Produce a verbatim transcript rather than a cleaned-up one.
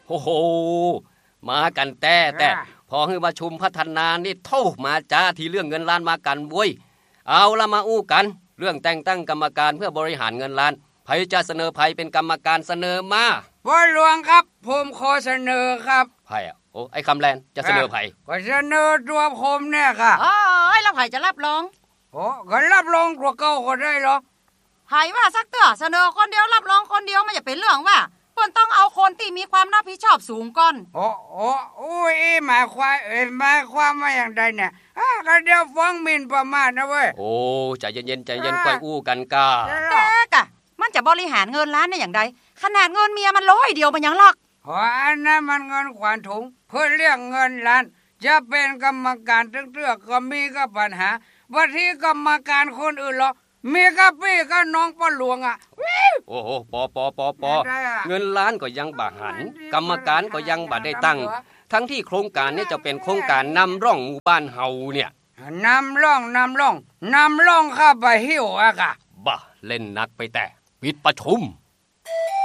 โอ้โหมากันแต่แต่พอให้ประชุมพัฒนานี่โทมาจ้าที่เรื่องเงินล้านมากันบุ้ยเอาละมาอู้กันเรื่องแต่งตั้งกรรมการเพื่อบริหารเงินล้านไผจะเสนอไผเป็นกรรมการเสนอมาพ่อหลวงครับผมขอเสนอครับไผอ่ะโอ้ไอ้คำแลนจะเสนอไผก็เสนอตัวผมเนี่ยค่ะอ๋อแล้วไผจะรับรองโอ้ก็รับรองตัวเก่าก็ได้หรอไผว่าสักเตื้อเสนอคนเดียวรับรองคนเดียวมันจะเป็นเรื่องว่าเปิ้นต้องเอาคนที่มีความรับผิดชอบสูงก่อนโอ้โอ้โอ้ยหมายความเอ้ยหมายความว่าอย่างใดเนี่ยอ่ะก็เดี๋ยวฟ้องหมิ่นประมาทนะเว้ยโอ้ใจเย็นๆใจเย็นค่อยอู้กันกาแต่กะมันจะบริหารเงินล้านได้อย่างใดขนาดเงินเมียมันร้อยเดียวมันยังหลักอ๋ออันนั้นมันเงินขวัญถุงเพื่อเรียกเงินล้านจะเป็นกรรมการตึกเตือกก็มีก็ปัญหาว่าที่กรรมการคนอื่นหรอมีกับพี่ก็น้องป้าหลวงอ่ะโอ้โหปอปอปอปอเงินล้านก็ยังบ่หันกรรมการก็ยังบ่ได้ตั้งทั้งที่โครงการนี้จะเป็นโครงการนำร่องหมู่บ้านเฮาเนี่ยนำร่องนำร่องนำร่องข้าไปหิวอะกะบ่เล่นนักไปแต่ปิดประชุม